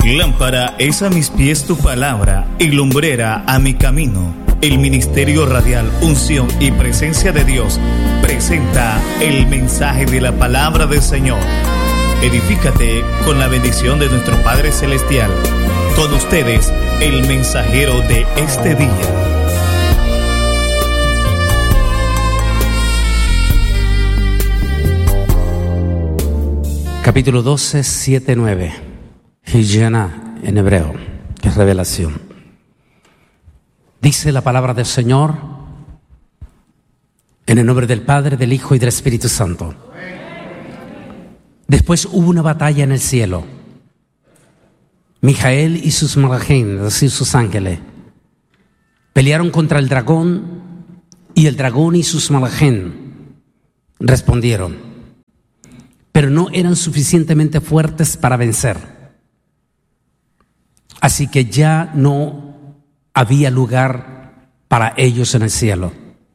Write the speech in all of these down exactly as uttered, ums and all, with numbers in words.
Lámpara es a mis pies tu palabra y lumbrera a mi camino. El Ministerio Radial Unción y Presencia de Dios presenta el mensaje de la palabra del Señor. Edifícate con la bendición de nuestro Padre Celestial. Con ustedes, el mensajero de este día. Capítulo doce, siete, nueve. Hijana en hebreo, que es revelación. Dice la palabra del Señor en el nombre del Padre, del Hijo y del Espíritu Santo. Después hubo una batalla en el cielo. Mijael y sus malachim, es decir, sus ángeles, pelearon contra el dragón, y el dragón y sus malachim respondieron, pero no eran suficientemente fuertes para vencer. Así que ya no había lugar para ellos en el cielo.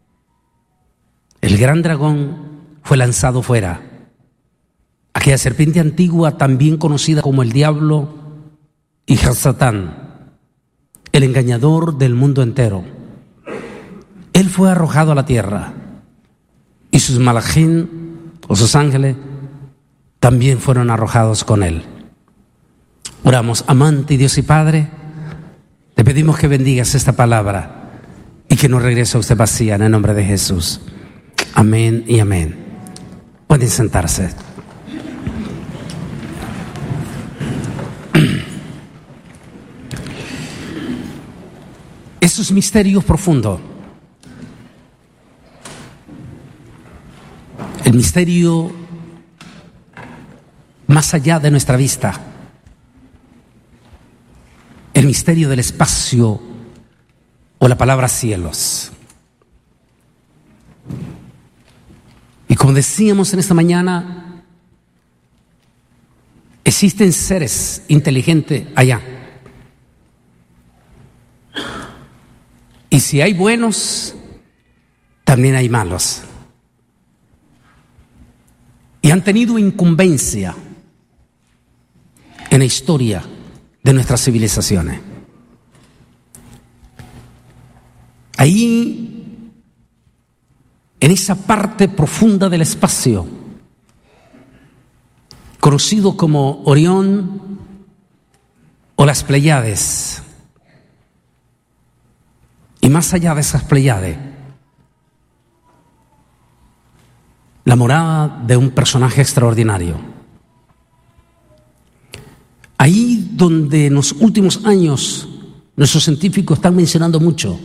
El gran dragón fue lanzado fuera. Aquella serpiente antigua, también conocida como el diablo y Satán, el engañador del mundo entero. Él fue arrojado a la tierra, y sus malachim, o sus ángeles, también fueron arrojados con él. Oramos. Amante Dios y Padre, te pedimos que bendigas esta palabra y que no regrese a usted vacía, en el nombre de Jesús. Amén y amén. Pueden sentarse. Esos misterios profundos. El misterio más allá de nuestra vista. El misterio del espacio, o la palabra cielos. Y como decíamos en esta mañana, existen seres inteligentes allá. Y si hay buenos, también hay malos. Y han tenido incumbencia en la historia de nuestras civilizaciones. Ahí, en esa parte profunda del espacio, conocido como Orión o las Pléyades, y más allá de esas Pléyades, la morada de un personaje extraordinario. Ahí donde en los últimos años nuestros científicos están mencionando mucho.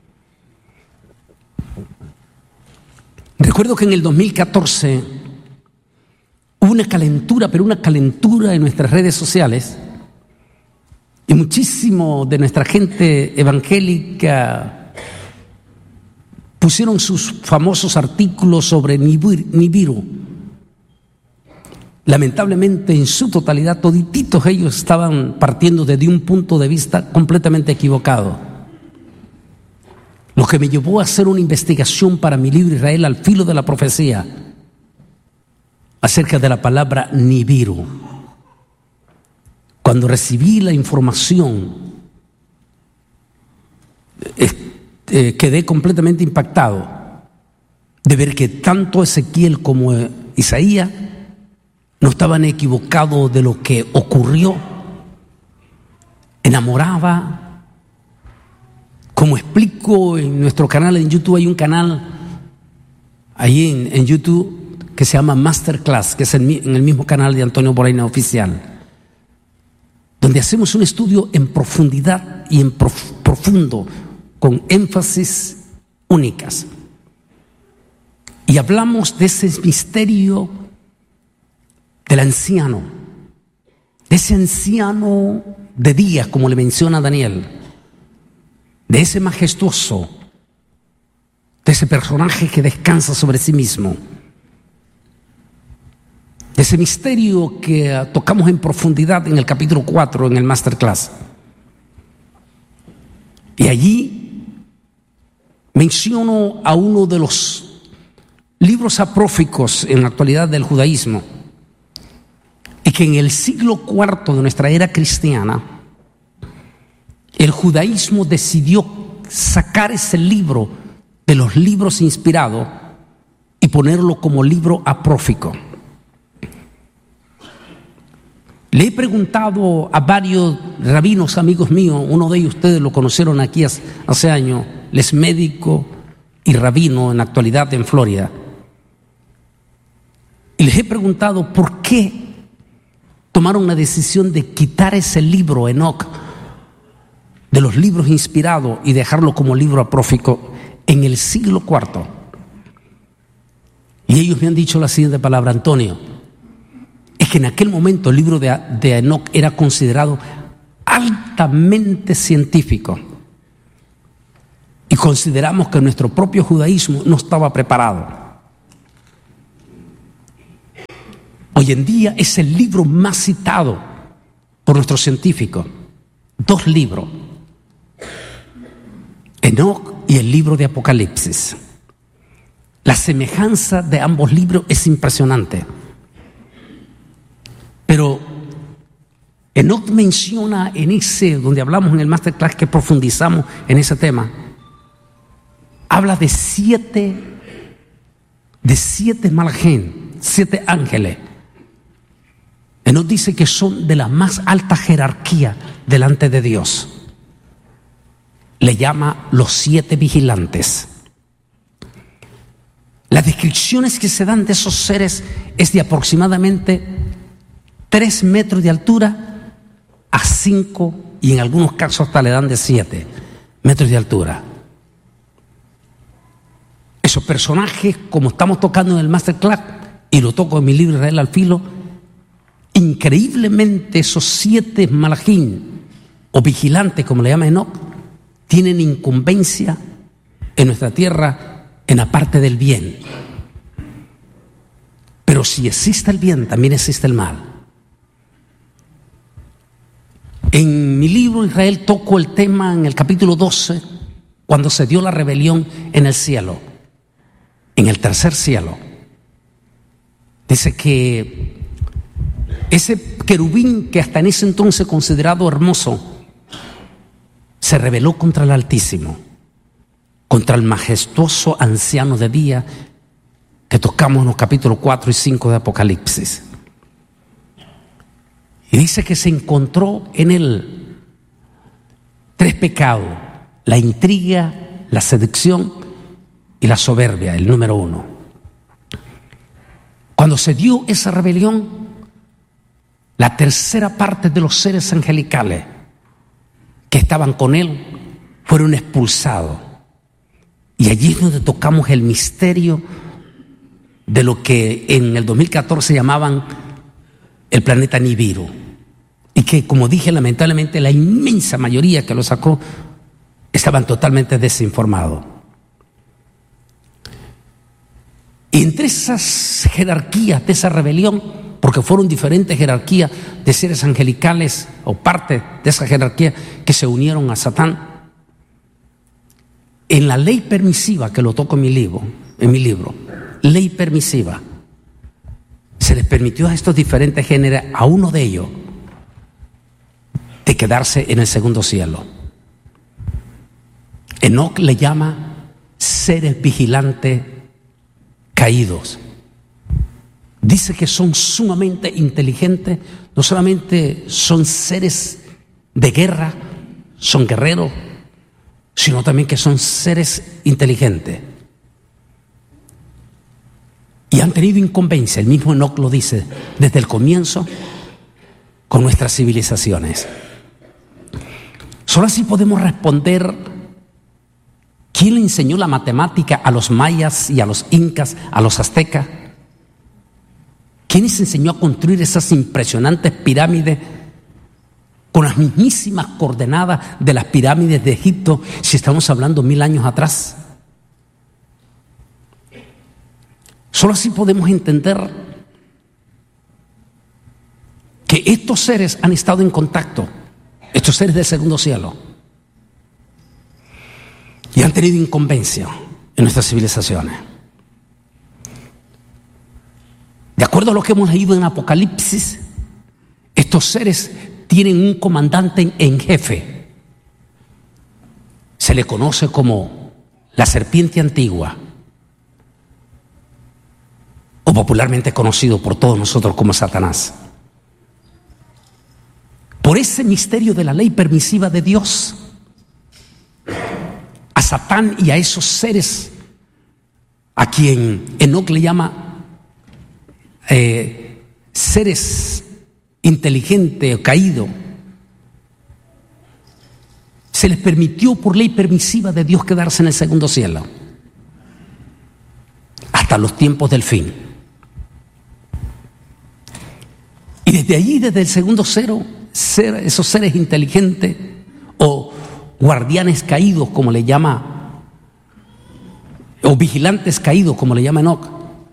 Recuerdo que en el dos mil catorce hubo una calentura, pero una calentura en nuestras redes sociales, y muchísimo de nuestra gente evangélica pusieron sus famosos artículos sobre Nibiru. Lamentablemente, en su totalidad, todititos ellos estaban partiendo desde un punto de vista completamente equivocado. Lo que me llevó a hacer una investigación para mi libro Israel al filo de la profecía acerca de la palabra Nibiru. Cuando recibí la información, eh, eh, quedé completamente impactado de ver que tanto Ezequiel como Isaías no estaban equivocados de lo que ocurrió. Enamoraba, como explico en nuestro canal en YouTube. Hay un canal ahí en, en YouTube que se llama Masterclass, que es en, en el mismo canal de Antonio Boraina Oficial, donde hacemos un estudio en profundidad y en prof, profundo, con énfasis únicas, y hablamos de ese misterio del anciano, de ese anciano de días, como le menciona Daniel, de ese majestuoso, de ese personaje que descansa sobre sí mismo, de ese misterio que tocamos en profundidad en el capítulo cuatro, en el Masterclass. Y allí menciono a uno de los libros apócrifos en la actualidad del judaísmo, y que en el siglo cuarto de nuestra era cristiana, el judaísmo decidió sacar ese libro de los libros inspirados y ponerlo como libro apócrifo. Le he preguntado a varios rabinos amigos míos, uno de ellos ustedes lo conocieron aquí hace años, él es médico y rabino en la actualidad en Florida. Y les he preguntado por qué tomaron la decisión de quitar ese libro, Enoc, de los libros inspirados y dejarlo como libro apócrifo en el siglo cuarto. Y ellos me han dicho la siguiente palabra: Antonio, es que en aquel momento el libro de, de Enoc era considerado altamente científico y consideramos que nuestro propio judaísmo no estaba preparado. Hoy en día es el libro más citado por nuestros científicos. Dos libros, Enoc y el libro de Apocalipsis. La semejanza de ambos libros es impresionante. Pero Enoc menciona en ese, donde hablamos en el masterclass que profundizamos en ese tema, habla de siete, de siete malajim, siete ángeles. Enoc dice que son de la más alta jerarquía delante de Dios. Le llama los siete vigilantes. Las descripciones que se dan de esos seres es de aproximadamente tres metros de altura a cinco, y en algunos casos hasta le dan de siete metros de altura. Esos personajes, como estamos tocando en el masterclass, y lo toco en mi libro Israel al filo, increíblemente esos siete malajim o vigilantes, como le llama Enoc, tienen incumbencia en nuestra tierra en la parte del bien. Pero si existe el bien, también existe el mal. En mi libro Israel toco el tema en el capítulo doce, cuando se dio la rebelión en el cielo, en el tercer cielo. Dice que ese querubín que hasta en ese entonces considerado hermoso se rebeló contra el Altísimo, contra el majestuoso anciano de día que tocamos en los capítulos cuatro y cinco de Apocalipsis. Y dice que se encontró en él tres pecados: la intriga, la seducción y la soberbia, el número uno. Cuando se dio esa rebelión, la tercera parte de los seres angelicales que estaban con él fueron expulsados. Y allí es donde tocamos el misterio de lo que en el dos mil catorce llamaban el planeta Nibiru, y que, como dije, lamentablemente la inmensa mayoría que lo sacó estaban totalmente desinformados. Y entre esas jerarquías de esa rebelión, porque fueron diferentes jerarquías de seres angelicales o parte de esa jerarquía que se unieron a Satán, en la ley permisiva, que lo toco en mi libro, en mi libro, ley permisiva, se les permitió a estos diferentes géneros, a uno de ellos, de quedarse en el segundo cielo. Enoc le llama seres vigilantes caídos. Dice que son sumamente inteligentes, no solamente son seres de guerra, son guerreros, sino también que son seres inteligentes. Y han tenido incumbencia, el mismo Enoc lo dice, desde el comienzo con nuestras civilizaciones. Solo así podemos responder: ¿quién le enseñó la matemática a los mayas y a los incas, a los aztecas? ¿Quién les enseñó a construir esas impresionantes pirámides con las mismísimas coordenadas de las pirámides de Egipto, si estamos hablando mil años atrás? Solo así podemos entender que estos seres han estado en contacto, estos seres del segundo cielo, y han tenido incumbencia en nuestras civilizaciones. De acuerdo a lo que hemos leído en Apocalipsis, Estos seres tienen un comandante en jefe. Se le conoce como la serpiente antigua, o popularmente conocido por todos nosotros como Satanás. Por ese misterio de la ley permisiva de Dios, a Satán y a esos seres a quien Enoc le llama eh, seres inteligentes o caídos, se les permitió por ley permisiva de Dios quedarse en el segundo cielo hasta los tiempos del fin. Y desde allí, desde el segundo cero, ser, esos seres inteligentes o guardianes caídos, como le llama, o vigilantes caídos, como le llama Enoc,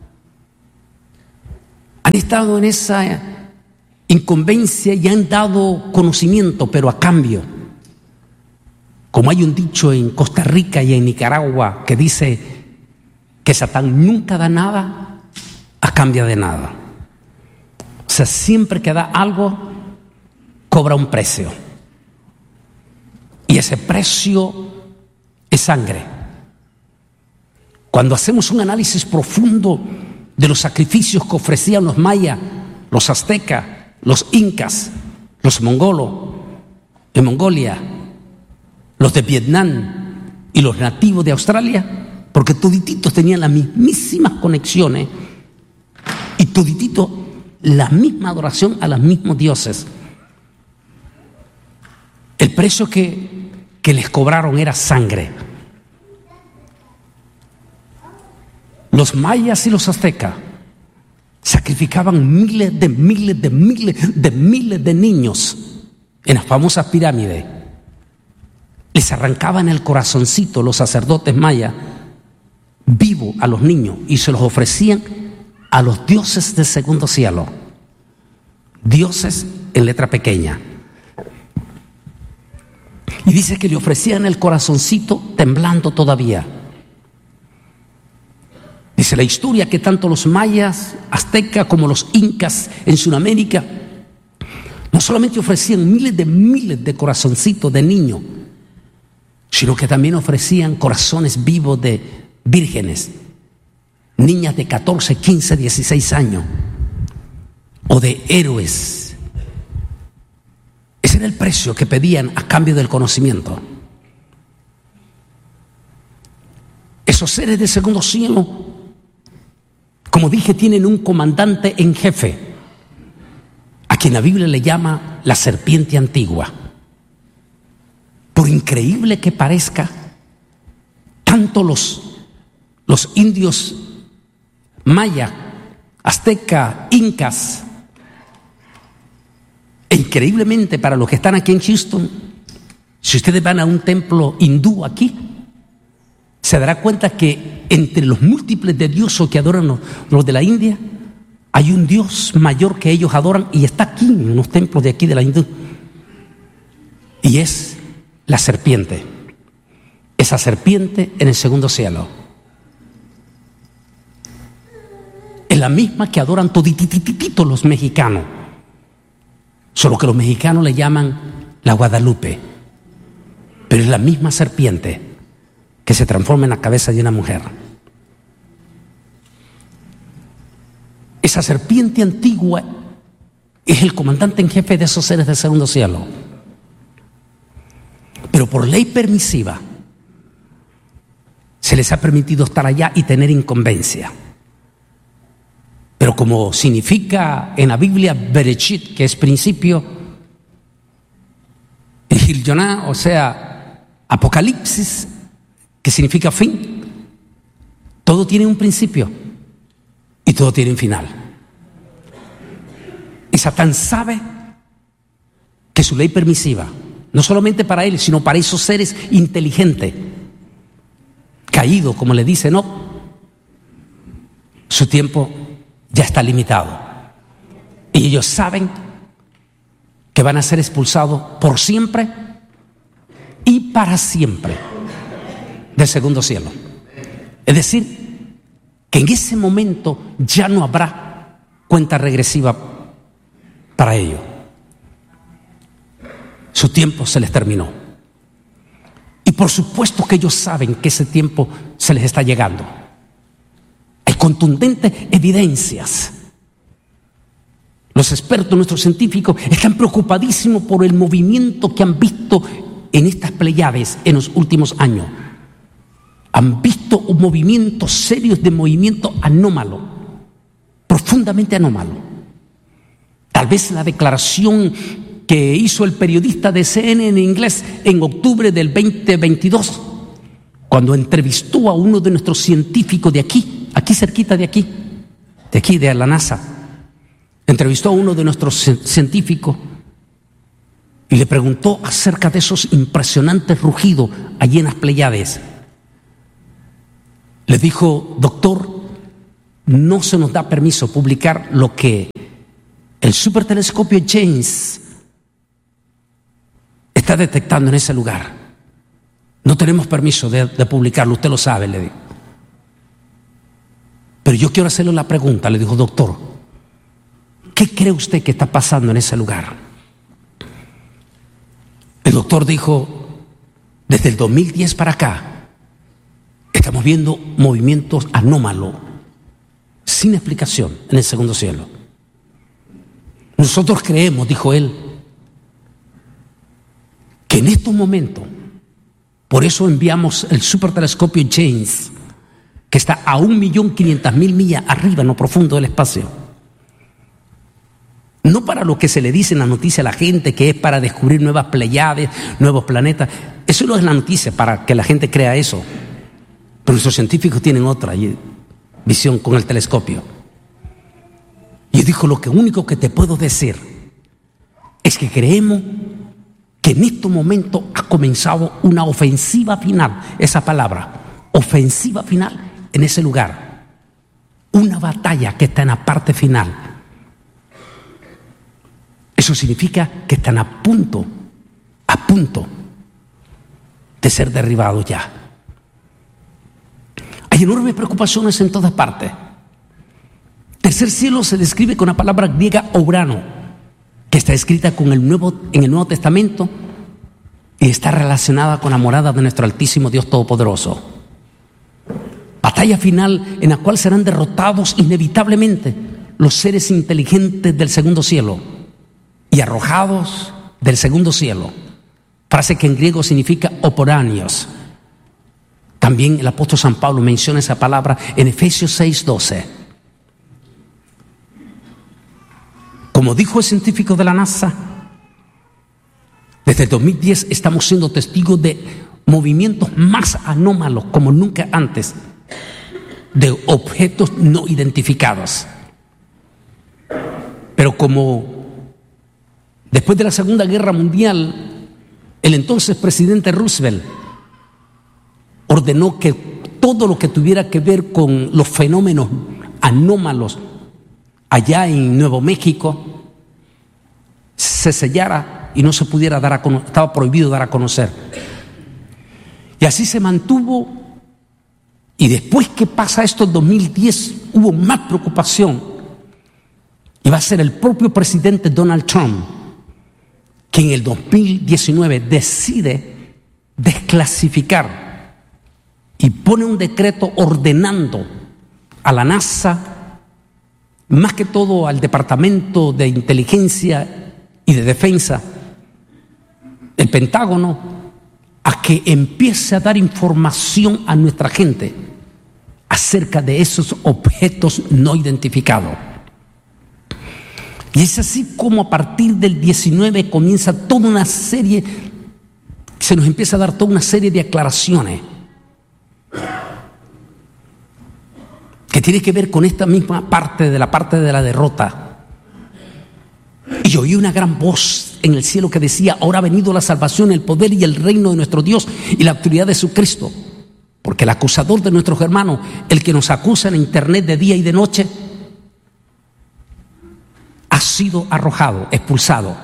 han estado en esa incumbencia y han dado conocimiento, pero a cambio. Como hay un dicho en Costa Rica y en Nicaragua que dice que Satán nunca da nada a cambio de nada. O sea, siempre que da algo, cobra un precio. Y ese precio es sangre. Cuando hacemos un análisis profundo de los sacrificios que ofrecían los mayas, los aztecas, los incas, los mongolos de Mongolia, los de Vietnam y los nativos de Australia, porque todititos tenían las mismísimas conexiones y todititos la misma adoración a los mismos dioses. El precio que, que les cobraron era sangre. Los mayas y los aztecas sacrificaban miles de miles de miles de miles de niños en las famosas pirámides. Les arrancaban el corazoncito los sacerdotes mayas vivo a los niños y se los ofrecían a los dioses del segundo cielo, dioses en letra pequeña. Y dice que le ofrecían el corazoncito temblando todavía. Dice la historia que tanto los mayas, aztecas como los incas en Sudamérica no solamente ofrecían miles de miles de corazoncitos de niños, sino que también ofrecían corazones vivos de vírgenes, niñas de catorce, quince, dieciséis años, o de héroes. Ese era el precio que pedían a cambio del conocimiento. Esos seres del segundo cielo, como dije, tienen un comandante en jefe, a quien la Biblia le llama la serpiente antigua. Por increíble que parezca, tanto los, los indios maya, azteca, incas, e increíblemente para los que están aquí en Houston, si ustedes van a un templo hindú aquí, se dará cuenta que entre los múltiples de dioses que adoran los, los de la India, hay un dios mayor que ellos adoran y está aquí en los templos de aquí de la hindú, y es la serpiente. Esa serpiente en el segundo cielo es la misma que adoran todititititos los mexicanos, solo que los mexicanos le llaman la Guadalupe, pero es la misma serpiente que se transforma en la cabeza de una mujer. Esa serpiente antigua es el comandante en jefe de esos seres del segundo cielo. Pero por ley permisiva se les ha permitido estar allá y tener incumbencia. Pero como significa en la Biblia Bereshit, que es principio, y Gilyoná, o sea, Apocalipsis, que significa fin, todo tiene un principio y todo tiene un final. Y Satán sabe que su ley permisiva, no solamente para él, sino para esos seres inteligentes, caídos, como le dice, no, su tiempo ya está limitado. Y ellos saben que van a ser expulsados por siempre y para siempre del segundo cielo. Es decir, que en ese momento ya no habrá cuenta regresiva para ellos. su tiempo se les terminó. Y por supuesto que ellos saben que ese tiempo se les está llegando. Hay contundentes evidencias. Los expertos, nuestros científicos, están preocupadísimos por el movimiento que han visto en estas Pléyades en los últimos años. Han visto un movimiento serio de movimiento anómalo, profundamente anómalo. Tal vez la declaración que hizo el periodista de C N N en inglés en octubre del veinte veintidós, cuando entrevistó a uno de nuestros científicos de aquí, aquí cerquita de aquí, de aquí de la NASA, entrevistó a uno de nuestros científicos y le preguntó acerca de esos impresionantes rugidos allí en las Pléyades. Le dijo: doctor, no se nos da permiso publicar lo que el supertelescopio James está detectando en ese lugar. No tenemos permiso de, de publicarlo, usted lo sabe, le dijo. Pero yo quiero hacerle la pregunta, le dijo: doctor, ¿qué cree usted que está pasando en ese lugar? El doctor dijo: desde el dos mil diez para acá estamos viendo movimientos anómalos, sin explicación, en el segundo cielo. Nosotros creemos, dijo él, que en estos momentos, por eso enviamos el supertelescopio James, que está a un millón quinientas mil millas arriba en lo profundo del espacio. No para lo que se le dice en la noticia a la gente, que es para descubrir nuevas Pléyades, nuevos planetas. Eso no es la noticia para que la gente crea eso. Pero nuestros científicos tienen otra visión con el telescopio. Y dijo: lo que único que te puedo decir es que creemos que en este momento ha comenzado una ofensiva final, esa palabra, ofensiva final en ese lugar. Una batalla que está en la parte final. Eso significa que están a punto, a punto de ser derribados ya. Hay enormes preocupaciones en todas partes. Tercer cielo se describe con la palabra griega Urano, que está escrita con el nuevo, en el Nuevo Testamento y está relacionada con la morada de nuestro Altísimo Dios Todopoderoso. Batalla final en la cual serán derrotados inevitablemente los seres inteligentes del segundo cielo y arrojados del segundo cielo. Frase que en griego significa oporanios. También el apóstol San Pablo menciona esa palabra en Efesios seis doce. Como dijo el científico de la NASA, desde el dos mil diez estamos siendo testigos de movimientos más anómalos como nunca antes, de objetos no identificados. Pero como después de la Segunda Guerra Mundial, el entonces presidente Roosevelt ordenó que todo lo que tuviera que ver con los fenómenos anómalos allá en Nuevo México se sellara y no se pudiera dar a conocer, estaba prohibido dar a conocer. Y así se mantuvo, y después que pasa esto en dos mil diez hubo más preocupación, y va a ser el propio presidente Donald Trump que en el dos mil diecinueve decide desclasificar y pone un decreto ordenando a la NASA, más que todo al Departamento de Inteligencia y de Defensa, el Pentágono, a que empiece a dar información a nuestra gente acerca de esos objetos no identificados. Y es así como a partir del diecinueve comienza toda una serie, se nos empieza a dar toda una serie de aclaraciones que tiene que ver con esta misma parte de la parte de la derrota. Y oí una gran voz en el cielo que decía: ahora ha venido la salvación, el poder y el reino de nuestro Dios y la autoridad de su Cristo, porque el acusador de nuestros hermanos, el que nos acusa en internet de día y de noche, ha sido arrojado, expulsado.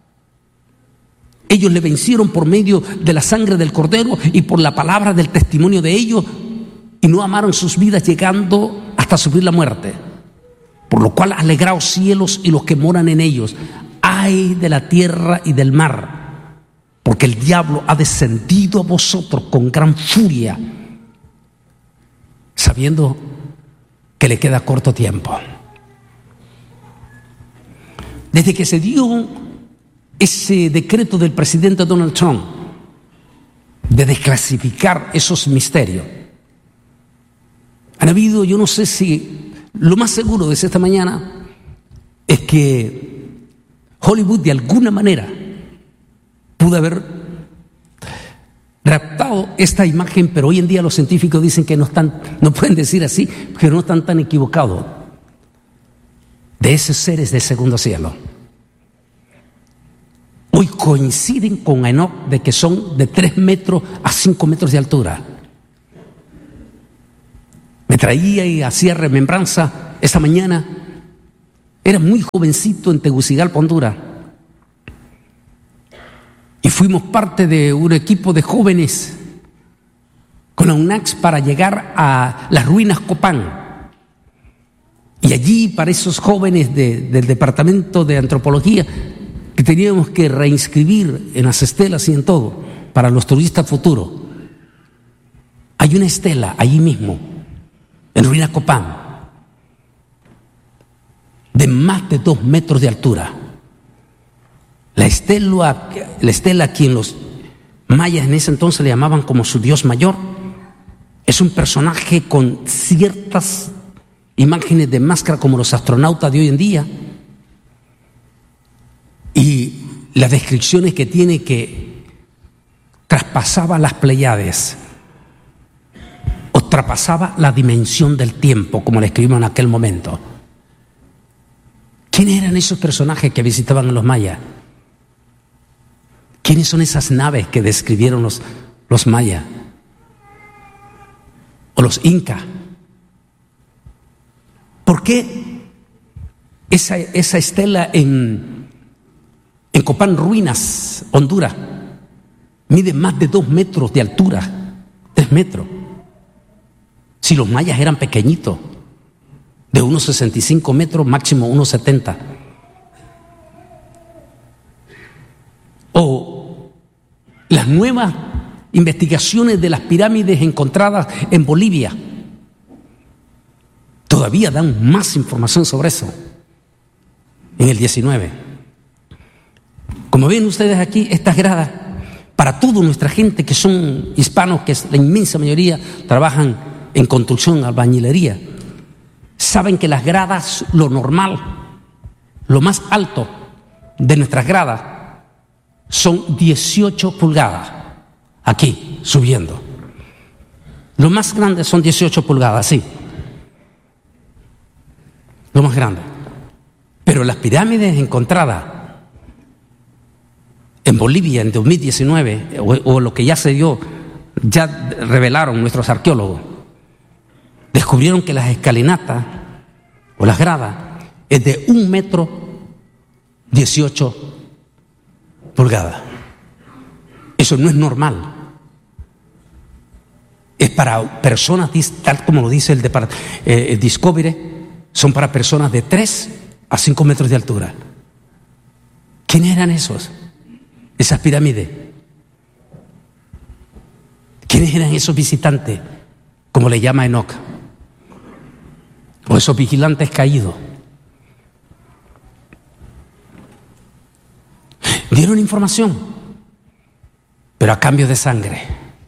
Ellos le vencieron por medio de la sangre del Cordero y por la palabra del testimonio de ellos, y no amaron sus vidas llegando hasta sufrir la muerte. Por lo cual, alegraos cielos y los que moran en ellos. Ay de la tierra y del mar, porque el diablo ha descendido a vosotros con gran furia, sabiendo que le queda corto tiempo. Desde que se dio ese decreto del presidente Donald Trump de desclasificar esos misterios, han habido, yo no sé si, lo más seguro desde esta mañana es que Hollywood de alguna manera pudo haber raptado esta imagen, pero hoy en día los científicos dicen que no están, no pueden decir así, que no están tan equivocados, de esos seres del segundo cielo. Hoy coinciden con Enoch de que son de tres metros a cinco metros de altura. Me traía y hacía remembranza esta mañana. Era muy jovencito en Tegucigalpa, Honduras. Y fuimos parte de un equipo de jóvenes con la UNACS para llegar a las ruinas Copán. Y allí, para esos jóvenes de, del Departamento de Antropología, que teníamos que reinscribir en las estelas y en todo, para los turistas futuros, hay una estela allí mismo, en ruinas Copán, de más de dos metros de altura. La estela, la estela a quien los mayas en ese entonces le llamaban como su dios mayor, es un personaje con ciertas imágenes de máscara como los astronautas de hoy en día, y las descripciones que tiene que traspasaba las Pleiades o traspasaba la dimensión del tiempo, como le escribimos en aquel momento. ¿Quiénes eran esos personajes que visitaban a los mayas? ¿Quiénes son esas naves que describieron los, los mayas? ¿O los incas? ¿Por qué esa, esa estela en, en Copán, Ruinas, Honduras, mide más de dos metros de altura? Tres metros. Si los mayas eran pequeñitos, de unos sesenta y cinco metros, máximo unos setenta. O las nuevas investigaciones de las pirámides encontradas en Bolivia todavía dan más información sobre eso en el diecinueve. Como ven ustedes aquí, estas gradas, para toda nuestra gente que son hispanos, que es la inmensa mayoría, trabajan en construcción, albañilería, saben que las gradas, lo normal, lo más alto de nuestras gradas son dieciocho pulgadas, aquí, subiendo. Lo más grande son dieciocho pulgadas, sí. Lo más grande. Pero las pirámides encontradas en Bolivia en dos mil diecinueve, o, o lo que ya se dio, ya revelaron nuestros arqueólogos, descubrieron que las escalinatas o las gradas es de un metro dieciocho pulgadas. Eso no es normal. Es para personas, tal como lo dice el, depart- eh, el Discovery, son para personas de tres a cinco metros de altura. ¿Quiénes eran esos? Esas pirámides. ¿Quiénes eran esos visitantes? Como le llama Enoch. O esos vigilantes caídos. Dieron información, pero a cambio de sangre.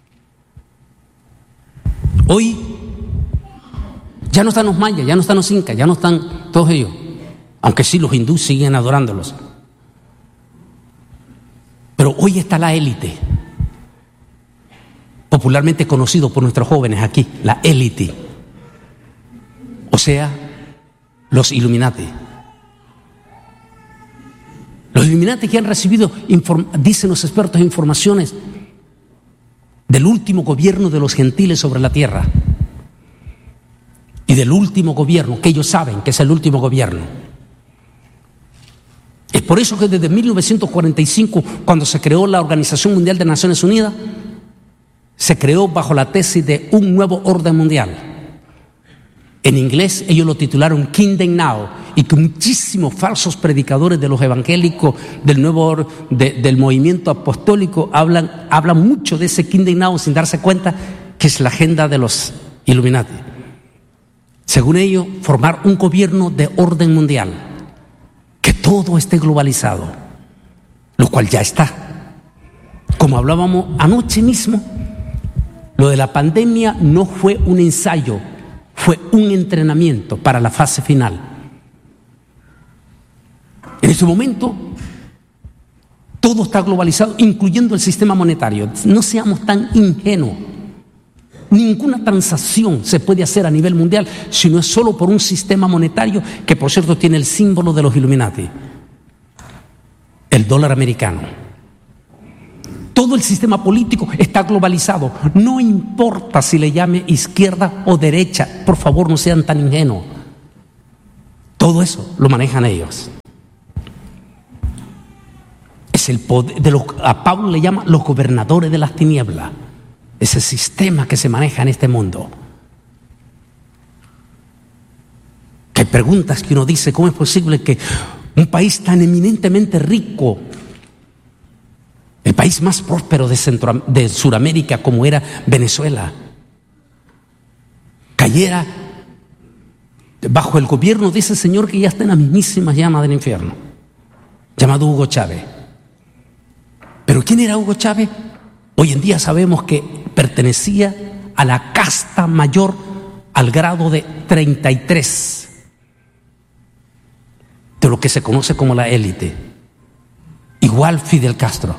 Hoy ya no están los mayas, ya no están los incas, ya no están todos ellos, aunque sí los hindúes siguen adorándolos. Pero hoy está la élite, popularmente conocido por nuestros jóvenes aquí, la élite, o sea, los Illuminati. Los Illuminati que han recibido, dicen los expertos, informaciones del último gobierno de los gentiles sobre la tierra y del último gobierno, que ellos saben que es el último gobierno. Es por eso que desde mil novecientos cuarenta y cinco, cuando se creó la Organización Mundial de Naciones Unidas, se creó bajo la tesis de un nuevo orden mundial. En inglés ellos lo titularon Kingdom Now, y que muchísimos falsos predicadores de los evangélicos del nuevo de, del movimiento apostólico hablan, hablan mucho de ese Kingdom Now sin darse cuenta que es la agenda de los Illuminati. Según ellos, formar un gobierno de orden mundial, que todo esté globalizado, lo cual ya está. Como hablábamos anoche mismo, lo de la pandemia no fue un ensayo, fue un entrenamiento para la fase final. En ese momento, todo está globalizado, incluyendo el sistema monetario. No seamos tan ingenuos. Ninguna transacción se puede hacer a nivel mundial si no es solo por un sistema monetario que, por cierto, tiene el símbolo de los Illuminati, el dólar americano. Todo el sistema político está globalizado. No importa si le llame izquierda o derecha, por favor, no sean tan ingenuos. Todo eso lo manejan ellos. Es el poder de los, a Pablo le llama los gobernadores de las tinieblas. Ese sistema que se maneja en este mundo. Que hay preguntas que uno dice, ¿cómo es posible que un país tan eminentemente rico, el país más próspero de, Centro, de Sudamérica como era Venezuela, cayera bajo el gobierno de ese señor que ya está en las mismísimas llamas del infierno, llamado Hugo Chávez? ¿Pero quién era Hugo Chávez? Hoy en día sabemos que pertenecía a la casta mayor al grado de treinta y tres, de lo que se conoce como la élite. Igual Fidel Castro.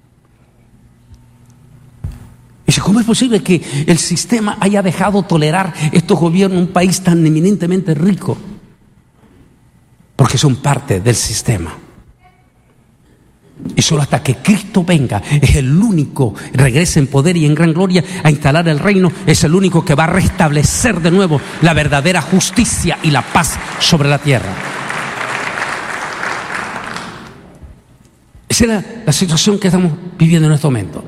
Dice, ¿cómo es posible que el sistema haya dejado tolerar estos gobiernos en un país tan eminentemente rico? Porque son parte del sistema. Y solo hasta que Cristo venga, es el único, regrese en poder y en gran gloria a instalar el reino, es el único que va a restablecer de nuevo la verdadera justicia y la paz sobre la tierra. Esa es la, la situación que estamos viviendo en este momento.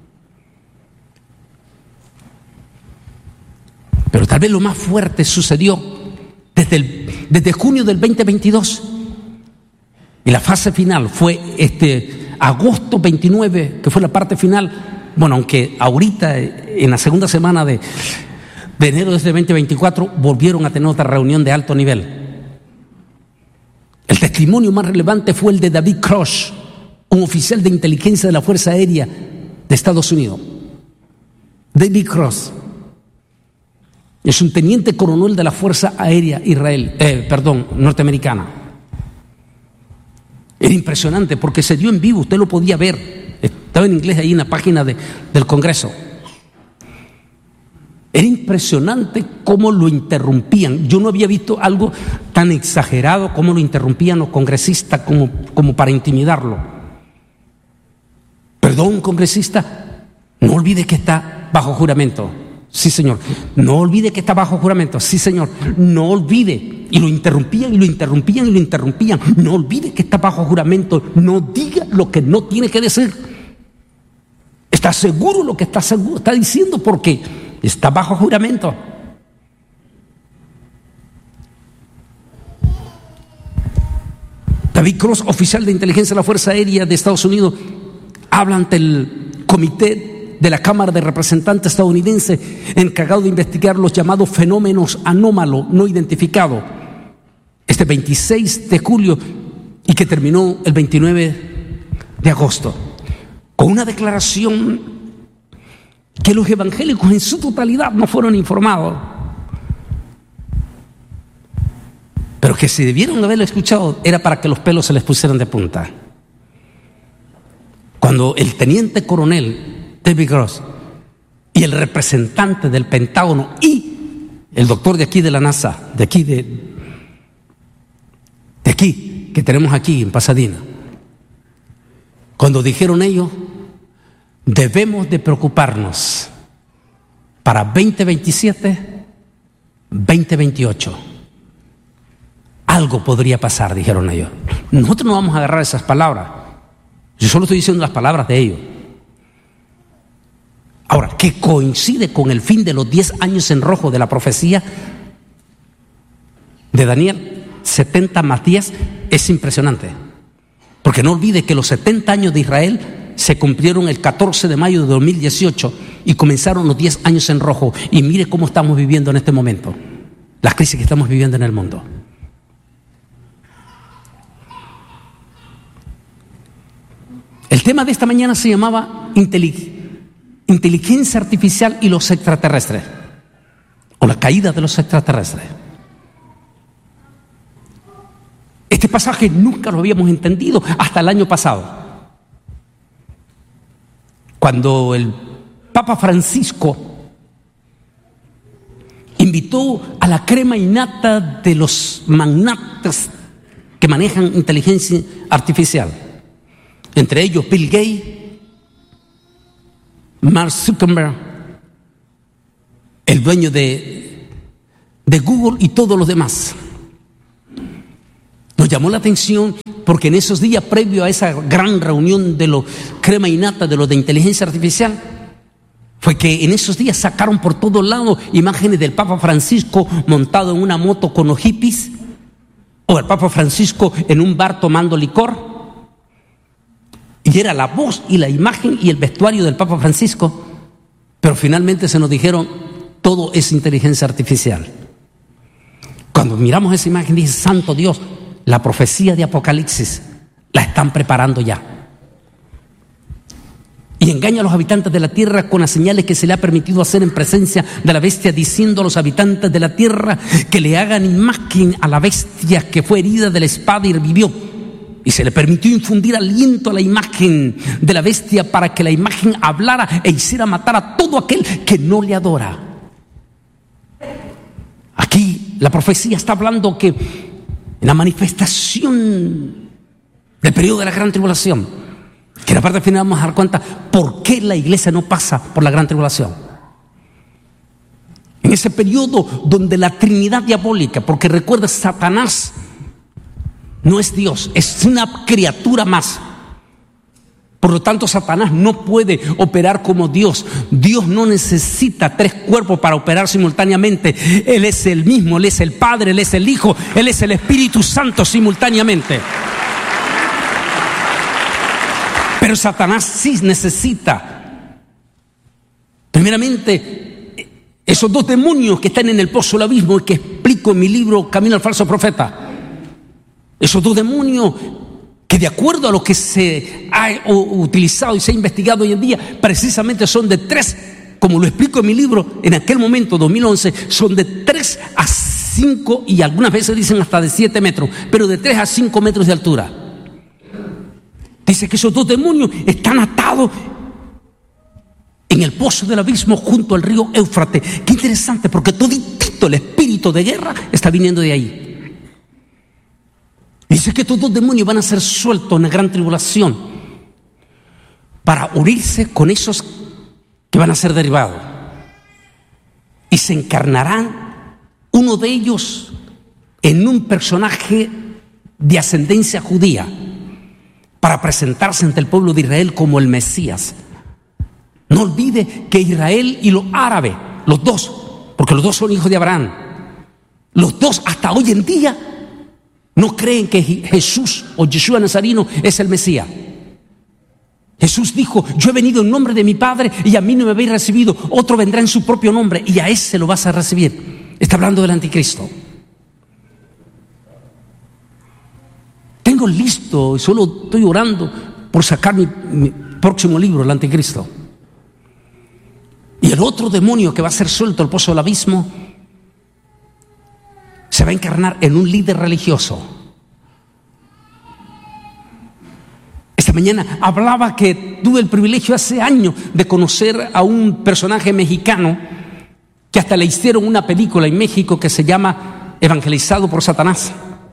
Pero tal vez lo más fuerte sucedió desde, el, desde junio del veinte veintidós. Y la fase final fue este agosto veintinueve, que fue la parte final. Bueno, aunque ahorita, en la segunda semana de, de enero de este veinte veinticuatro, volvieron a tener otra reunión de alto nivel. El testimonio más relevante fue el de David Cross, un oficial de inteligencia de la Fuerza Aérea de Estados Unidos. David Cross es un teniente coronel de la Fuerza Aérea Israel, eh, perdón, norteamericana. Era impresionante porque se dio en vivo, usted lo podía ver. Estaba en inglés ahí en la página de, del Congreso. Era impresionante cómo lo interrumpían. Yo no había visto algo tan exagerado como lo interrumpían los congresistas como, como para intimidarlo. Perdón, congresista, no olvide que está bajo juramento. Sí, señor. No olvide que está bajo juramento. Sí, señor. No olvide. Y lo interrumpían y lo interrumpían y lo interrumpían. No olvide que está bajo juramento. No diga lo que no tiene que decir. ¿Está seguro lo que está, seguro, está diciendo? Porque está bajo juramento. David Cross, oficial de inteligencia de la Fuerza Aérea de Estados Unidos, habla ante el comité de la Cámara de Representantes estadounidense encargado de investigar los llamados fenómenos anómalos no identificados, este veintiséis de julio y que terminó el veintinueve de agosto, con una declaración que los evangélicos en su totalidad no fueron informados, pero que si debieron haberlo escuchado era para que los pelos se les pusieran de punta. Cuando el teniente coronel David Cross y el representante del Pentágono y el doctor de aquí de la NASA, de aquí de, de aquí, que tenemos aquí en Pasadena, cuando dijeron ellos, debemos de preocuparnos para veinte veintisiete, veinte veintiocho. Algo podría pasar, dijeron ellos. Nosotros no vamos a agarrar esas palabras. Yo solo estoy diciendo las palabras de ellos. Ahora, que coincide con el fin de los diez años en rojo de la profecía, de Daniel, setenta más diez, es impresionante. Porque no olvide que los setenta años de Israel se cumplieron el catorce de mayo de dos mil dieciocho y comenzaron los diez años en rojo. Y mire cómo estamos viviendo en este momento, las crisis que estamos viviendo en el mundo. El tema de esta mañana se llamaba inteligencia artificial y los extraterrestres, o la caída de los extraterrestres. Este pasaje nunca lo habíamos entendido hasta el año pasado, cuando el Papa Francisco invitó a la crema innata de los magnates que manejan inteligencia artificial, entre ellos Bill Gates, Mark Zuckerberg, el dueño de, de Google y todos los demás. Nos llamó la atención porque en esos días previo a esa gran reunión de los crema innata, de los de inteligencia artificial, fue que en esos días sacaron por todos lados imágenes del Papa Francisco montado en una moto con los hippies, o el Papa Francisco en un bar tomando licor. Y era la voz y la imagen y el vestuario del Papa Francisco, pero finalmente se nos dijeron, todo es inteligencia artificial. Cuando miramos esa imagen, dice, santo Dios, la profecía de Apocalipsis la están preparando ya. Y engaña a los habitantes de la tierra con las señales que se le ha permitido hacer en presencia de la bestia, diciendo a los habitantes de la tierra que le hagan imagen a la bestia que fue herida de la espada y revivió. Y se le permitió infundir aliento a la imagen de la bestia para que la imagen hablara e hiciera matar a todo aquel que no le adora. Aquí la profecía está hablando que en la manifestación del periodo de la gran tribulación, que en la parte final vamos a dar cuenta por qué la iglesia no pasa por la gran tribulación. En ese periodo donde la Trinidad diabólica, porque recuerda, Satanás no es Dios, es una criatura más. Por lo tanto, Satanás no puede operar como Dios. Dios no necesita tres cuerpos para operar simultáneamente. Él es el mismo, Él es el Padre, Él es el Hijo, Él es el Espíritu Santo simultáneamente. Pero Satanás sí necesita, primeramente, esos dos demonios que están en el pozo del abismo y que explico en mi libro Camino al Falso Profeta. Esos dos demonios que, de acuerdo a lo que se ha utilizado y se ha investigado hoy en día, precisamente son de tres, como lo explico en mi libro, en aquel momento, dos mil once, son de tres a cinco y algunas veces dicen hasta de siete metros, pero de tres a cinco metros de altura. Dice que esos dos demonios están atados en el pozo del abismo junto al río Éufrates. Qué interesante, porque toditito el espíritu de guerra está viniendo de ahí. Dice que estos dos demonios van a ser sueltos en la gran tribulación para unirse con esos que van a ser derribados. Y se encarnarán uno de ellos en un personaje de ascendencia judía para presentarse ante el pueblo de Israel como el Mesías. No olvide que Israel y los árabes, los dos, porque los dos son hijos de Abraham, los dos hasta hoy en día no creen que Jesús o Yeshua Nazareno es el Mesías. Jesús dijo, yo he venido en nombre de mi Padre y a mí no me habéis recibido, otro vendrá en su propio nombre y a ese lo vas a recibir. Está hablando del anticristo. Tengo listo, solo estoy orando por sacar mi, mi próximo libro, el anticristo. Y el otro demonio que va a ser suelto al pozo del abismo se va a encarnar en un líder religioso. Esta mañana hablaba que tuve el privilegio hace años de conocer a un personaje mexicano que hasta le hicieron una película en México que se llama Evangelizado por Satanás.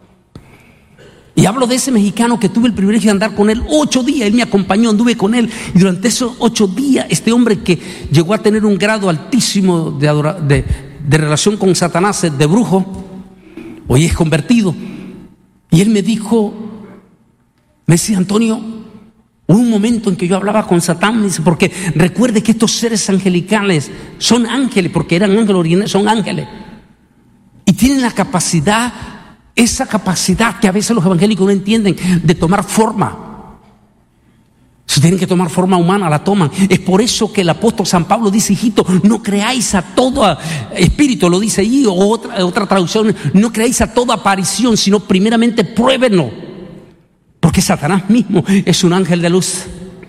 Y hablo de ese mexicano que tuve el privilegio de andar con él ocho días. Él me acompañó, anduve con él. Y durante esos ocho días, este hombre que llegó a tener un grado altísimo de, adora, de, de relación con Satanás, de brujo, hoy es convertido. Y él me dijo, me decía, Antonio, hubo un momento en que yo hablaba con Satán, me dice, porque recuerde que estos seres angelicales son ángeles, porque eran ángeles originales, son ángeles. Y tienen la capacidad, esa capacidad que a veces los evangélicos no entienden, de tomar forma. Si tienen que tomar forma humana, la toman. Es por eso que el apóstol San Pablo dice, hijito, no creáis a todo espíritu, lo dice ahí, o otra, otra traducción, no creáis a toda aparición, sino primeramente pruébenlo. Porque Satanás mismo es un ángel de luz.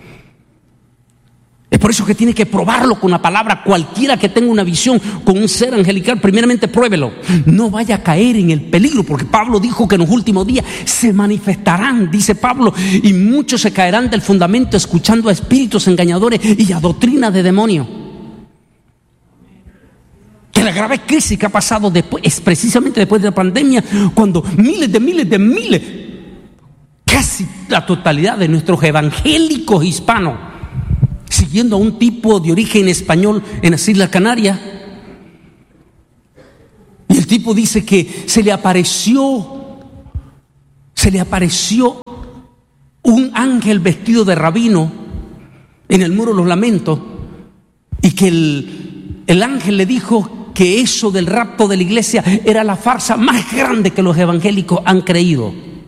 Es por eso que tiene que probarlo con la palabra. Cualquiera que tenga una visión con un ser angelical, primeramente pruébelo. No vaya a caer en el peligro, porque Pablo dijo que en los últimos días se manifestarán, dice Pablo, y muchos se caerán del fundamento escuchando a espíritus engañadores y a doctrina de demonios. Que la grave crisis que ha pasado después, es precisamente después de la pandemia, cuando miles de miles de miles, casi la totalidad de nuestros evangélicos hispanos, siguiendo a un tipo de origen español en las Islas Canarias. Y el tipo dice que se le apareció, se le apareció un ángel vestido de rabino en el Muro de los Lamentos, y que el, el ángel le dijo que eso del rapto de la iglesia era la farsa más grande que los evangélicos han creído.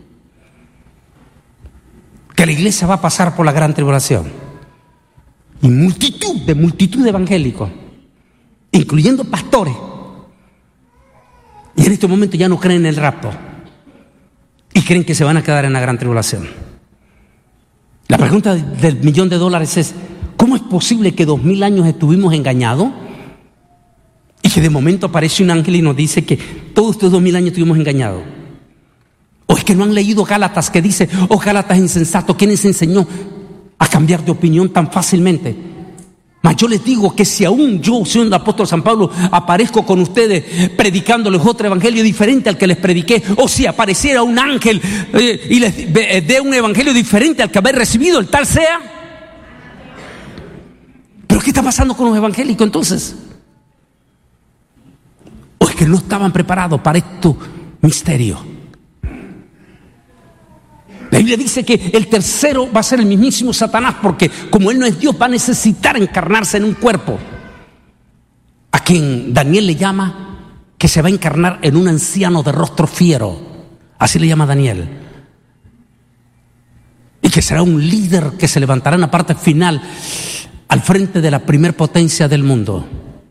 Que la iglesia va a pasar por la gran tribulación. Y multitud de multitud de evangélicos, incluyendo pastores, y en este momento ya no creen en el rapto y creen que se van a quedar en la gran tribulación. La pregunta del millón de dólares es: ¿cómo es posible que dos mil años estuvimos engañados y que de momento aparece un ángel y nos dice que todos estos dos mil años estuvimos engañados? ¿O es que no han leído Gálatas, que dice: oh Gálatas insensato, ¿quién les enseñó a cambiar de opinión tan fácilmente? Mas yo les digo que si aún yo, siendo el apóstol San Pablo, aparezco con ustedes predicándoles otro evangelio diferente al que les prediqué, o si apareciera un ángel eh, y les dé un evangelio diferente al que habéis recibido, el tal sea. ¿Pero qué está pasando con los evangélicos entonces? ¿O es que no estaban preparados para estos misterios? La Biblia dice que el tercero va a ser el mismísimo Satanás, porque como él no es Dios, va a necesitar encarnarse en un cuerpo, a quien Daniel le llama que se va a encarnar en un anciano de rostro fiero, así le llama Daniel, y que será un líder que se levantará en la parte final al frente de la primer potencia del mundo,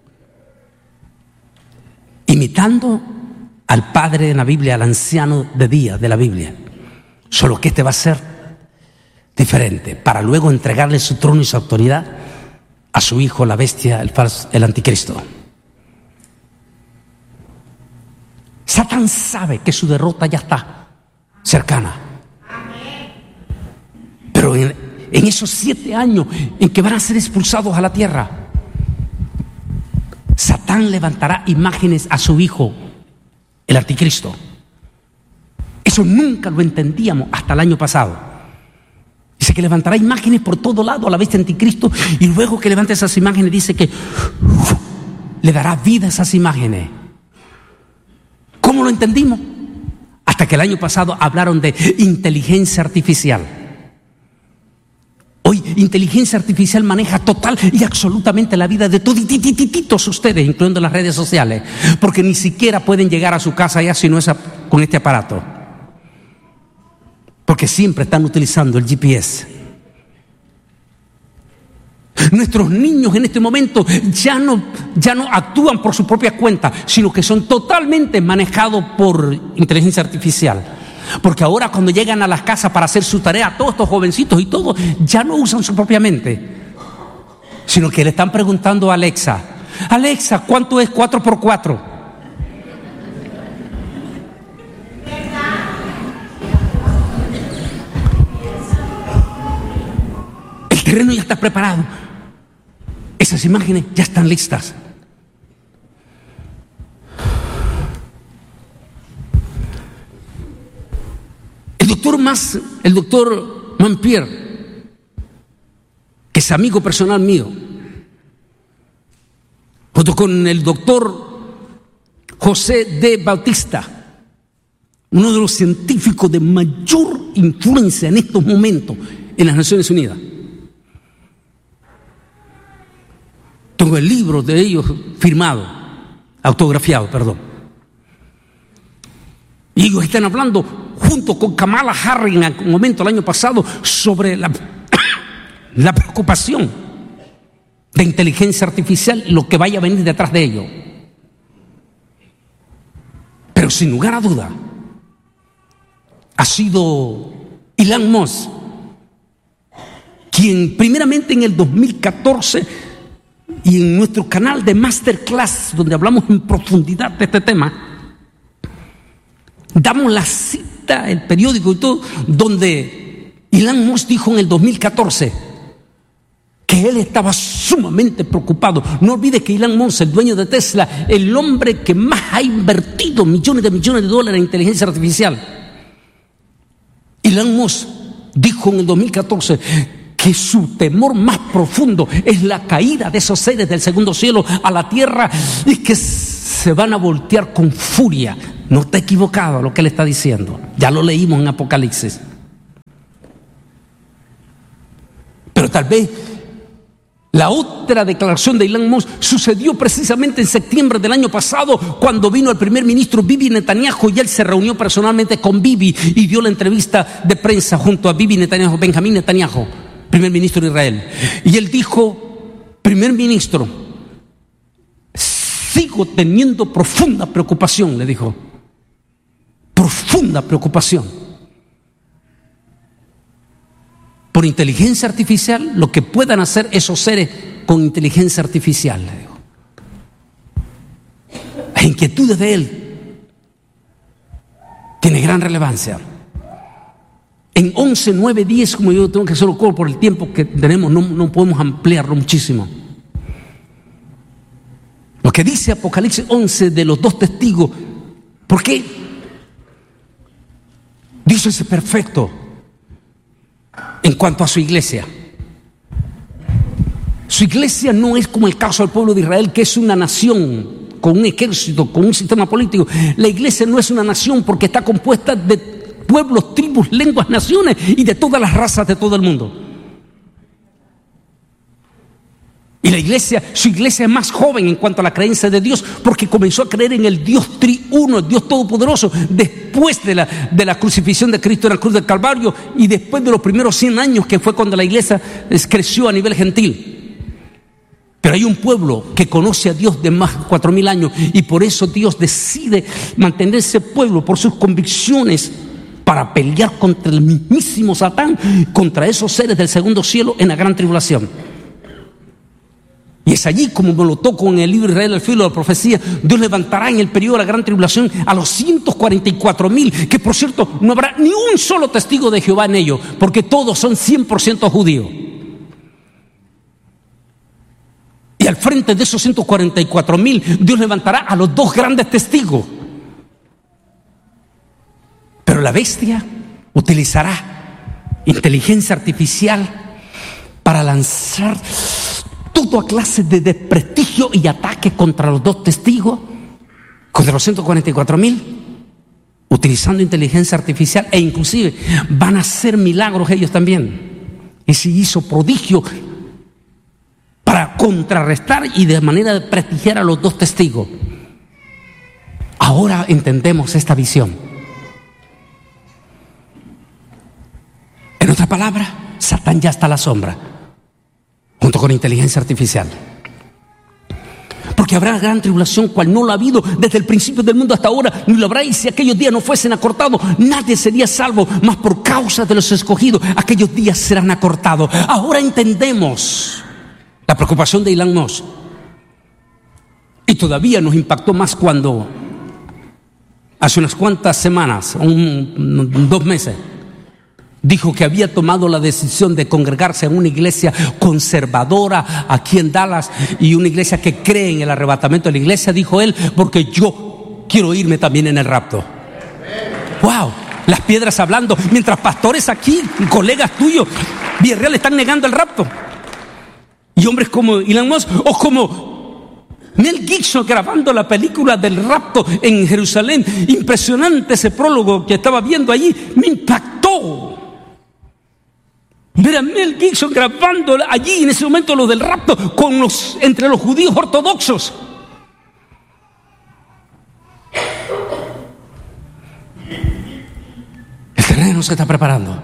imitando al padre en la Biblia, al anciano de día de la Biblia. Solo que este va a ser diferente, para luego entregarle su trono y su autoridad a su hijo, la bestia, el falso, el anticristo. Satán sabe que su derrota ya está cercana. Pero en, en esos siete años en que van a ser expulsados a la tierra, Satán levantará imágenes a su hijo, el anticristo. Eso nunca lo entendíamos hasta el año pasado. Dice que levantará imágenes por todo lado a la bestia anticristo, y luego que levanta esas imágenes dice que uf, le dará vida a esas imágenes. ¿Cómo lo entendimos? Hasta que el año pasado hablaron de inteligencia artificial. Hoy inteligencia artificial maneja total y absolutamente la vida de todos ustedes, incluyendo las redes sociales, porque ni siquiera pueden llegar a su casa ya si no es con este aparato. Porque siempre están utilizando el G P S. Nuestros niños en este momento ya no, ya no actúan por su propia cuenta, sino que son totalmente manejados por inteligencia artificial. Porque ahora cuando llegan a las casas para hacer su tarea, todos estos jovencitos y todo, ya no usan su propia mente, sino que le están preguntando a Alexa: Alexa, ¿cuánto es cuatro por cuatro? El terreno ya está preparado. Esas imágenes ya están listas. El doctor Mas, el doctor Mampier, que es amigo personal mío, junto con el doctor José de Bautista, uno de los científicos de mayor influencia en estos momentos en las Naciones Unidas. Tengo el libro de ellos firmado, autografiado, perdón. Y ellos están hablando junto con Kamala Harris en un momento el año pasado sobre la, la preocupación de inteligencia artificial y lo que vaya a venir detrás de ello. Pero sin lugar a duda, ha sido Elon Musk quien primeramente en el dos mil catorce y en nuestro canal de Masterclass, donde hablamos en profundidad de este tema, damos la cita, el periódico y todo, donde Elon Musk dijo en el dos mil catorce que él estaba sumamente preocupado. No olvides que Elon Musk, el dueño de Tesla, el hombre que más ha invertido millones de millones de dólares en inteligencia artificial, Elon Musk dijo en el dos mil catorce que su temor más profundo es la caída de esos seres del segundo cielo a la tierra y que se van a voltear con furia. No está equivocado lo que él está diciendo. Ya lo leímos en Apocalipsis. Pero tal vez la otra declaración de Elon Musk sucedió precisamente en septiembre del año pasado, cuando vino el primer ministro Bibi Netanyahu y él se reunió personalmente con Bibi y dio la entrevista de prensa junto a Bibi Netanyahu, Benjamín Netanyahu, primer ministro de Israel. Y él dijo: primer ministro, sigo teniendo profunda preocupación, le dijo, profunda preocupación por inteligencia artificial, lo que puedan hacer esos seres con inteligencia artificial, le digo. Las inquietudes de él tienen gran relevancia. En once, nueve, diez, como yo tengo que hacerlo por el tiempo que tenemos, no, no podemos ampliarlo muchísimo. Lo que dice Apocalipsis once de los dos testigos, ¿por qué? Dios es perfecto en cuanto a su iglesia. Su iglesia no es como el caso del pueblo de Israel, que es una nación con un ejército, con un sistema político. La iglesia no es una nación porque está compuesta de pueblos, tribus, lenguas, naciones y de todas las razas de todo el mundo. Y la iglesia, su iglesia es más joven en cuanto a la creencia de Dios, porque comenzó a creer en el Dios triuno, el Dios todopoderoso, después de la, de la crucifixión de Cristo en la cruz del Calvario y después de los primeros cien años, que fue cuando la iglesia creció a nivel gentil. Pero hay un pueblo que conoce a Dios de más de cuatro mil años, y por eso Dios decide mantener ese pueblo por sus convicciones para pelear contra el mismísimo Satán, contra esos seres del segundo cielo en la gran tribulación. Y es allí, como me lo toco en el libro Israel al filo de la profecía, Dios levantará en el periodo de la gran tribulación a los ciento cuarenta y cuatro mil, que por cierto no habrá ni un solo testigo de Jehová en ellos, porque todos son cien por ciento judíos. Y al frente de esos ciento cuarenta y cuatro mil, Dios levantará a los dos grandes testigos. Pero la bestia utilizará inteligencia artificial para lanzar toda clase de desprestigio y ataque contra los dos testigos, contra los ciento cuarenta y cuatro mil, utilizando inteligencia artificial, e inclusive van a hacer milagros ellos también. Y se hizo prodigio para contrarrestar y de manera de prestigiar a los dos testigos. Ahora entendemos esta visión. En otra palabra, Satán ya está a la sombra, junto con inteligencia artificial. Porque habrá gran tribulación, cual no lo ha habido desde el principio del mundo hasta ahora, ni lo habrá, y si aquellos días no fuesen acortados, nadie sería salvo, mas por causa de los escogidos, aquellos días serán acortados. Ahora entendemos la preocupación de Elon Musk. Y todavía nos impactó más cuando hace unas cuantas semanas, un, dos meses, dijo que había tomado la decisión de congregarse en una iglesia conservadora aquí en Dallas, y una iglesia que cree en el arrebatamiento de la iglesia, dijo él, porque yo quiero irme también en el rapto. ¡Wow! Las piedras hablando, mientras pastores aquí, colegas tuyos, Villarreal, están negando el rapto. Y hombres como Elon Musk o como Mel Gibson grabando la película del rapto en Jerusalén. Impresionante ese prólogo que estaba viendo allí, me impactó. Ver a Mel Gibson grabando allí en ese momento lo del rapto con los, entre los judíos ortodoxos. Dios se está preparando.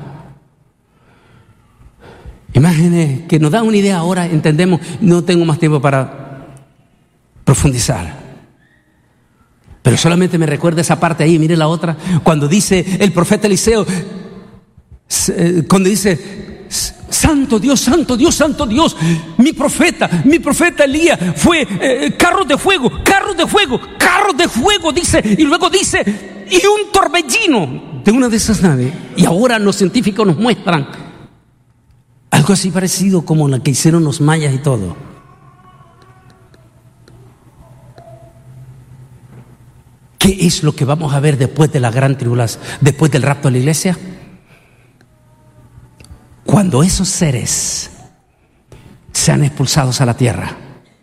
Imágenes que nos dan una idea ahora, entendemos, no tengo más tiempo para profundizar. Pero solamente me recuerda esa parte ahí, mire la otra, cuando dice el profeta Eliseo, cuando dice, santo Dios, santo Dios, santo Dios, mi profeta, mi profeta Elías fue eh, carros de fuego, carros de fuego, carros de fuego, dice, y luego dice, y un torbellino de una de esas naves. Y ahora los científicos nos muestran algo así parecido como la que hicieron los mayas y todo. ¿Qué es lo que vamos a ver después de la gran tribulación, después del rapto de la iglesia? Cuando esos seres sean expulsados a la tierra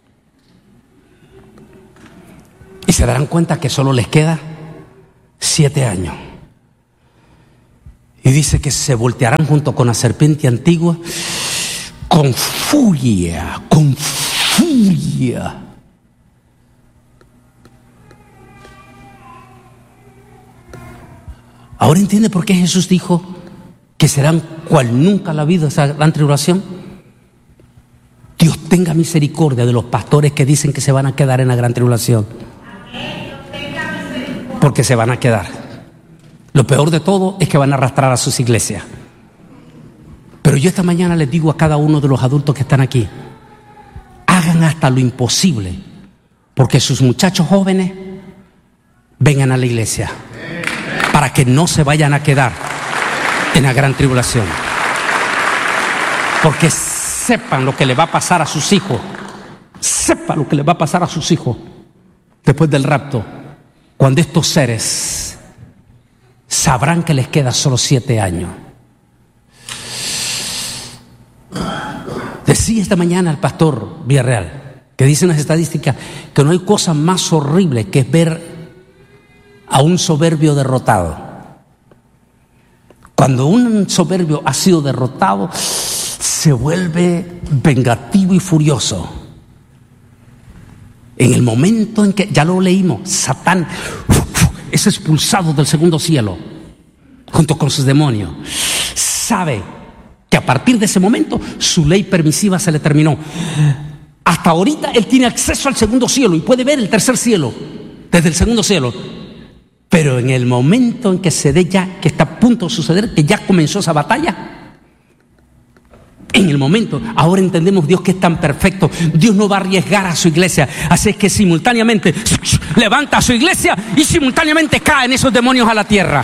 y se darán cuenta que solo les queda siete años. Y dice que se voltearán junto con la serpiente antigua con furia, con furia. Ahora entiende por qué Jesús dijo que serán cual nunca la vida esa gran tribulación. Dios tenga misericordia de los pastores que dicen que se van a quedar en la gran tribulación. Porque se van a quedar. Lo peor de todo es que van a arrastrar a sus iglesias. Pero yo esta mañana les digo a cada uno de los adultos que están aquí, hagan hasta lo imposible porque sus muchachos jóvenes vengan a la iglesia, para que no se vayan a quedar en la gran tribulación. Porque sepan lo que le va a pasar a sus hijos, sepan lo que le va a pasar a sus hijos después del rapto, cuando estos seres sabrán que les queda solo siete años. Decía esta mañana el pastor Villarreal, que dice unas estadísticas, que no hay cosa más horrible que ver a un soberbio derrotado. Cuando un soberbio ha sido derrotado, se vuelve vengativo y furioso. En el momento en que, ya lo leímos, Satán es expulsado del segundo cielo junto con sus demonios. Sabe que a partir de ese momento su ley permisiva se le terminó. Hasta ahorita él tiene acceso al segundo cielo y puede ver el tercer cielo desde el segundo cielo. Pero en el momento en que se dé ya, que está a punto de suceder, que ya comenzó esa batalla, en el momento, ahora entendemos Dios que es tan perfecto, Dios no va a arriesgar a su iglesia, así es que simultáneamente levanta a su iglesia y simultáneamente caen esos demonios a la tierra.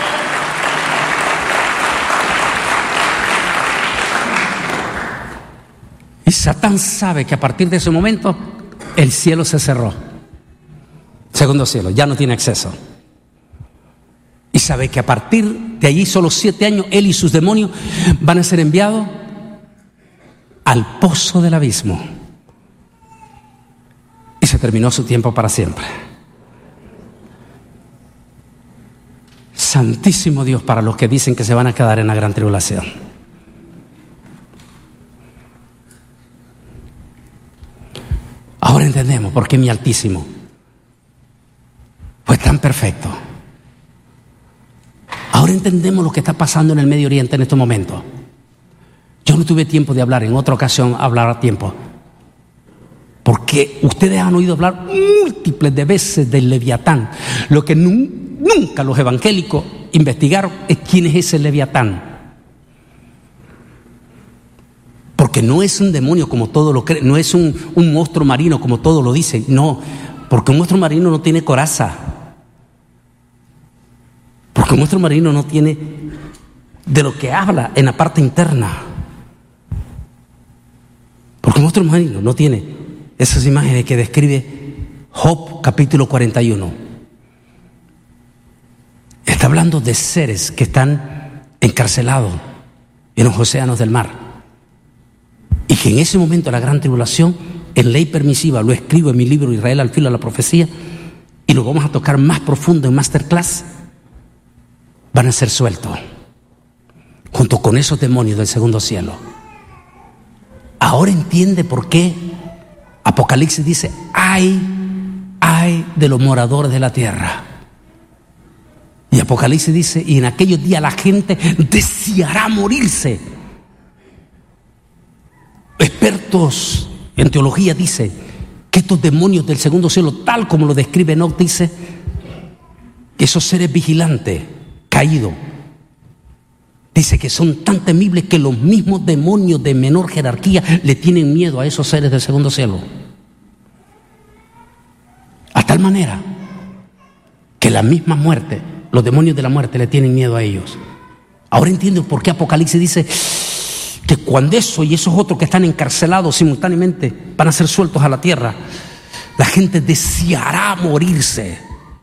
Y Satán sabe que a partir de ese momento el cielo se cerró, segundo cielo, ya no tiene acceso. Y sabe que a partir de allí, solo siete años, él y sus demonios van a ser enviados al pozo del abismo. Y se terminó su tiempo para siempre. Santísimo Dios para los que dicen que se van a quedar en la gran tribulación. Ahora entendemos por qué mi Altísimo fue tan perfecto. Ahora entendemos lo que está pasando en el Medio Oriente en estos momentos. Yo no tuve tiempo de hablar, en otra ocasión hablar a tiempo. Porque ustedes han oído hablar múltiples de veces del Leviatán. Lo que nu- nunca los evangélicos investigaron es quién es ese Leviatán. Porque no es un demonio como todos lo creen, no es un, un monstruo marino como todos lo dicen. No, porque un monstruo marino no tiene coraza. Porque un monstruo marino no tiene de lo que habla en la parte interna. Porque un monstruo marino no tiene esas imágenes que describe Job capítulo cuarenta y uno. Está hablando de seres que están encarcelados en los océanos del mar. Y que en ese momento de la gran tribulación, en ley permisiva, lo escribo en mi libro Israel al filo de la profecía, y lo vamos a tocar más profundo en Masterclass, van a ser sueltos junto con esos demonios del segundo cielo. Ahora entiende por qué Apocalipsis dice: ay, ay de los moradores de la tierra. Y Apocalipsis dice, y en aquellos días la gente deseará morirse. Expertos en teología dicen que estos demonios del segundo cielo, tal como lo describe Enoch, dice que esos seres vigilantes caídos, dice que son tan temibles que los mismos demonios de menor jerarquía le tienen miedo a esos seres del segundo cielo. A tal manera que la misma muerte, los demonios de la muerte le tienen miedo a ellos. Ahora entiendo por qué Apocalipsis dice que cuando eso y esos otros que están encarcelados simultáneamente van a ser sueltos a la tierra, la gente deseará morirse.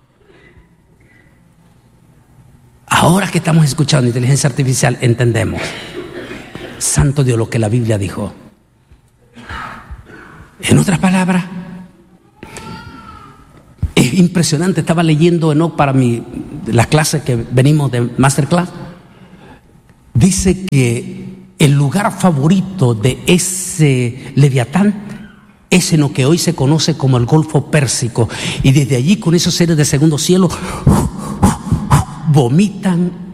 Ahora que estamos escuchando inteligencia artificial, entendemos, santo Dios, lo que la Biblia dijo. En otras palabras, es impresionante. Estaba leyendo Enoch para mi, las clases que venimos de Masterclass. Dice que el lugar favorito de ese Leviatán es en lo que hoy se conoce como el Golfo Pérsico. Y desde allí, con esos seres de segundo cielo, vomitan